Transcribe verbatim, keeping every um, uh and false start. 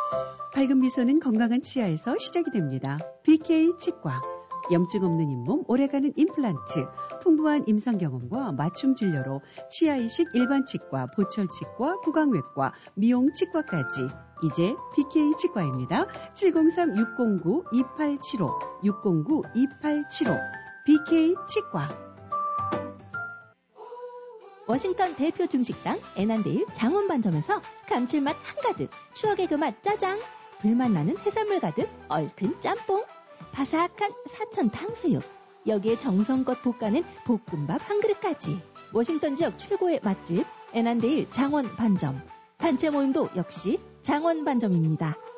밝은 미소는 건강한 치아에서 시작이 됩니다. 비케이 치과. 염증 없는 잇몸, 오래가는 임플란트, 풍부한 임상 경험과 맞춤 진료로 치아 이식 일반 치과, 보철 치과, 구강외과, 미용 치과까지. 이제 비케이 치과입니다. 칠공삼 육공구 이팔칠오, 육공구 이팔칠오. 비케이 치과. 워싱턴 대표 중식당 애난데일 장원반점에서 감칠맛 한가득, 추억의 그 맛 짜장, 불맛 나는 해산물 가득 얼큰 짬뽕, 바삭한 사천 탕수육, 여기에 정성껏 볶아낸 볶음밥 한 그릇까지. 워싱턴 지역 최고의 맛집 애난데일 장원반점. 단체 모임도 역시 장원반점입니다.